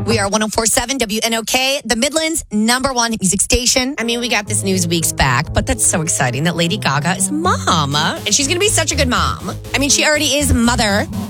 We are 104.7 WNOK, the Midlands' #1 music station. I mean, we got this news weeks back, but that's so exciting that Lady Gaga is a mom. And she's going to be such a good mom. I mean, she already is mother